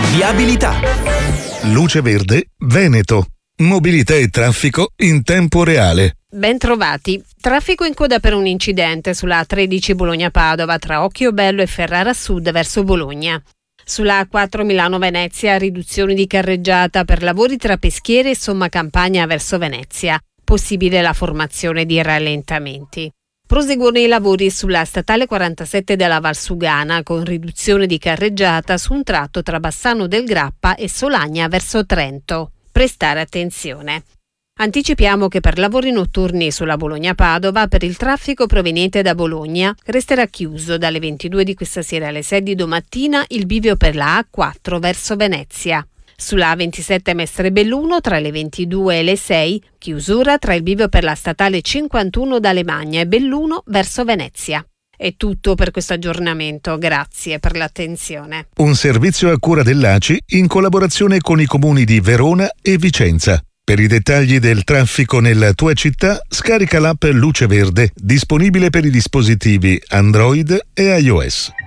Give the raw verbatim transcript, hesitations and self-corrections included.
Viabilità. Luce Verde Veneto. Mobilità e traffico in tempo reale. Ben trovati. Traffico in coda per un incidente sulla A tredici Bologna-Padova tra Occhiobello e Ferrara Sud verso Bologna. Sulla A quattro Milano-Venezia, riduzioni di carreggiata per lavori tra Peschiera e Somma Campagna verso Venezia. Possibile la formazione di rallentamenti. Proseguono i lavori sulla statale quarantasette della Valsugana con riduzione di carreggiata su un tratto tra Bassano del Grappa e Solagna verso Trento. Prestare attenzione. Anticipiamo che per lavori notturni sulla Bologna-Padova, per il traffico proveniente da Bologna, resterà chiuso dalle ventidue di questa sera alle sei di domattina il bivio per la A quattro verso Venezia. Sulla A ventisette Mestre Belluno tra le ventidue e le sei, chiusura tra il bivio per la statale cinquantuno da Lemagna e Belluno verso Venezia. È tutto per questo aggiornamento, grazie per l'attenzione. Un servizio a cura dell'A C I in collaborazione con i comuni di Verona e Vicenza. Per i dettagli del traffico nella tua città, scarica l'app Luce Verde, disponibile per i dispositivi Android e iOS.